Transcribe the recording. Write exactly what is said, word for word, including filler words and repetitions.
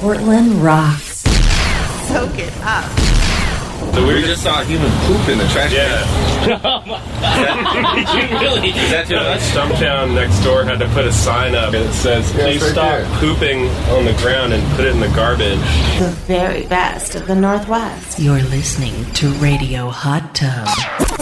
Portland rocks. Soak it up. So we just saw a human poop in the trash Yeah. can. Oh my god. Did you really? Is that too much? Stumptown next door had to put a sign up that says, please right stop there. pooping on the ground and put it in the garbage. The very best of the Northwest. You're listening to Radio Hot Tub.